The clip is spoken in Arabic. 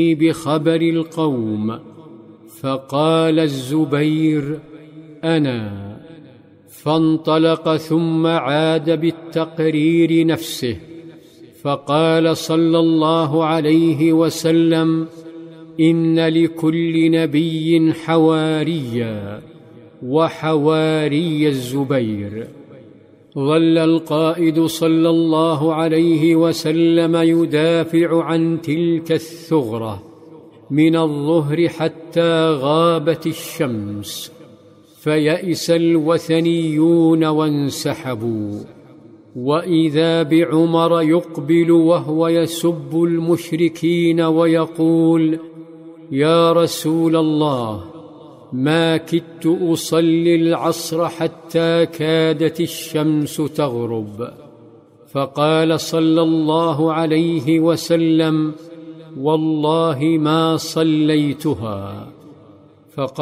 بخبر القوم، فقال الزبير: أنا. فانطلق ثم عاد بالتقرير نفسه، فقال صلى الله عليه وسلم: إن لكل نبي حواريا، وحواري الزبير. ظل القائد صلى الله عليه وسلم يدافع عن تلك الثغرة من الظهر حتى غابت الشمس، فيئس الوثنيون وانسحبوا، وإذا بعمر يقبل وهو يسب المشركين ويقول: يا رسول الله، ما كدت أصلي العصر حتى كادت الشمس تغرب. فقال صلى الله عليه وسلم: والله ما صليتها. فقال